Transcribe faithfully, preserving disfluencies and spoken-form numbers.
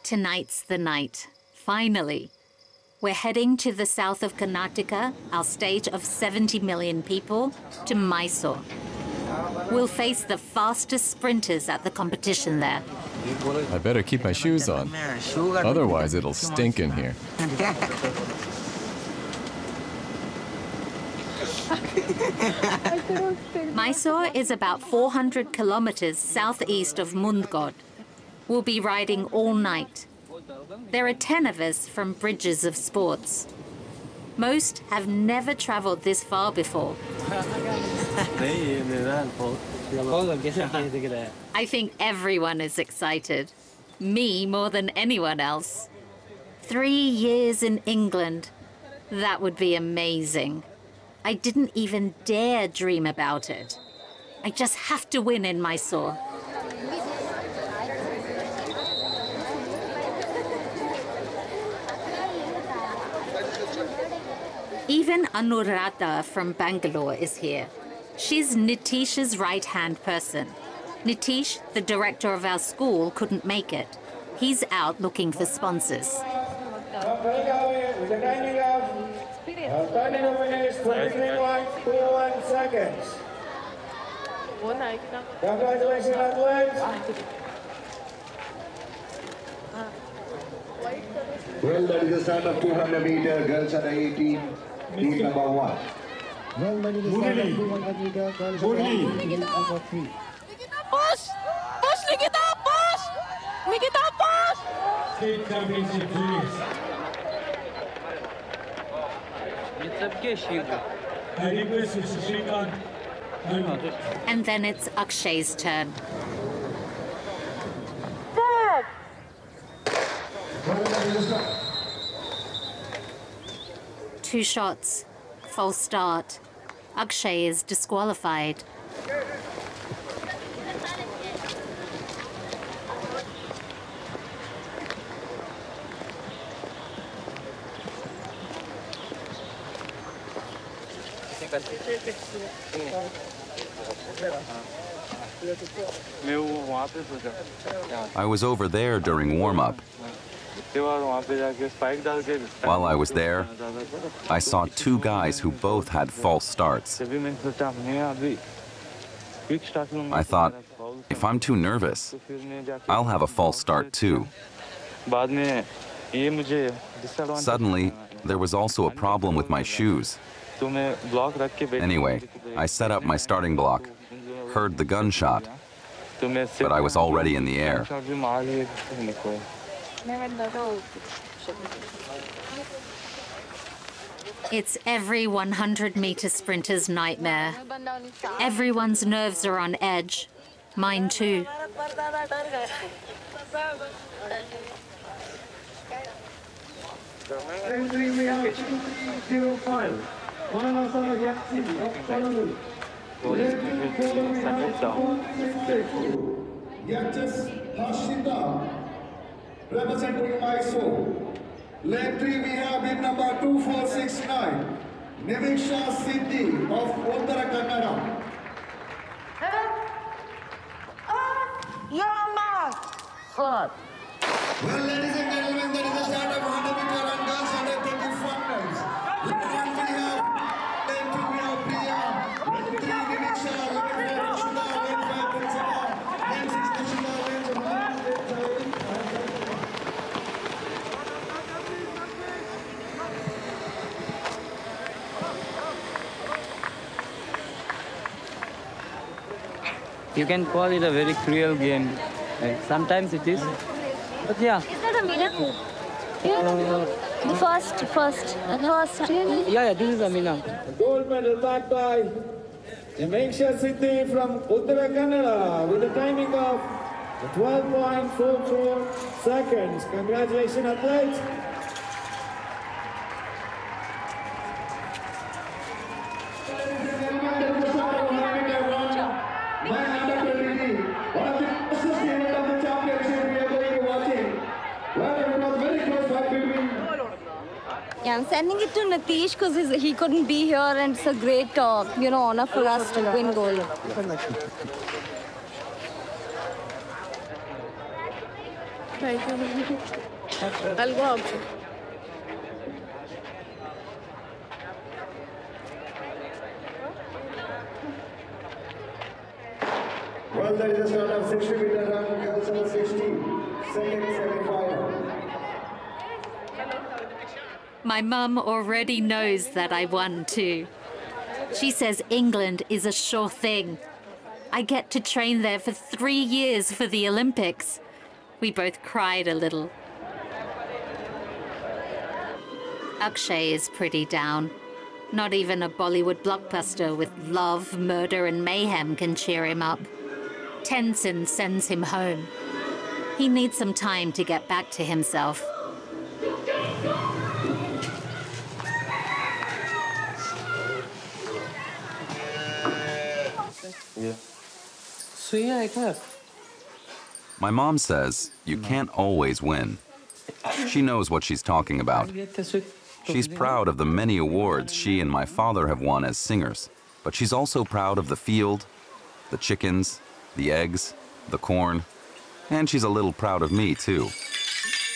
Tonight's the night. Finally. We're heading to the south of Karnataka, our state of seventy million people, to Mysore. We'll face the fastest sprinters at the competition there. I better keep my shoes on. Otherwise, it'll stink in here. Mysore is about four hundred kilometers southeast of Mundgod. We'll be riding all night. There are ten of us from Bridges of Sports. Most have never traveled this far before. I think everyone is excited. Me more than anyone else. Three years in England. That would be amazing. I didn't even dare dream about it. I just have to win in Mysore. Even Anuradha from Bangalore is here. She's Nitish's right-hand person. Nitish, the director of our school, couldn't make it. He's out looking for sponsors. twenty minutes, twenty-three point two one seconds. Congratulations, athletes. Well, that is the start of two hundred meter girls under eighteen, team number one. Well, that is the start of two hundred meter girls under eighteen, team number three. Push! Push, Nikita! Push! Nikita, push! State championship juniors. I request Mister Srikanth. And then it's Akshay's turn. Two shots, false start. Akshay is disqualified. I was over there during warm-up. While I was there, I saw two guys who both had false starts. I thought, if I'm too nervous, I'll have a false start too. Suddenly, there was also a problem with my shoes. Anyway, I set up my starting block, heard the gunshot, but I was already in the air. It's every one hundred meter sprinter's nightmare. Everyone's nerves are on edge. Mine too. Yatis Hashita, representing Mysore. Lane three, we have in number two four six nine, Niviksha Siddhi of Uttara Kannada. Well, ladies and gentlemen, that is the start of one hundred meter and girls under twenty finals. Lane one, we have, lane two, we have Priya, lane three, Niviksha, lane four, Rishita, lane five, Prinsapa, lane six, Nishita, lane seven, lane seven. You can call it a very cruel game. Uh, sometimes it is. But yeah. Is that a medal? Uh, the first, first, the first. Yeah, yeah, this is a medal. Gold medal backed by Niviksha Siddhi from Uttara Kannada with a timing of twelve point four four seconds. Congratulations, athletes. Yeah, I'm sending it to Nitish because he couldn't be here, and it's a great, uh, you know, honor for us to win gold. Thank you. I'll go outside. Well, that is the start of sixty meter run, girls over sixty, second semi-final. My mum already knows that I won too. She says England is a sure thing. I get to train there for three years for the Olympics. We both cried a little. Akshay is pretty down. Not even a Bollywood blockbuster with love, murder, and mayhem can cheer him up. Tenzin sends him home. He needs some time to get back to himself. My mom says you can't always win. She knows what she's talking about. She's proud of the many awards she and my father have won as singers, but she's also proud of the field, the chickens, the eggs, the corn, and she's a little proud of me too.